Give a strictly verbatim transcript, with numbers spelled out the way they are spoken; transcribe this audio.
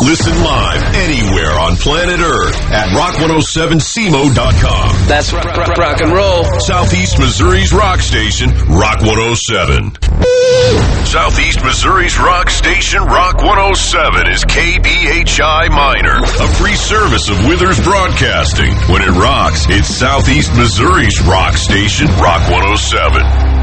Listen live anywhere on planet Earth at rock one oh seven C M O dot com. That's rock, rock, rock and roll. Southeast Missouri's rock station, Rock one oh seven. Southeast Missouri's rock station, Rock one oh seven, is K B H I Minor, a free service of Withers Broadcasting. When it rocks, it's Southeast Missouri's rock station, Rock one oh seven.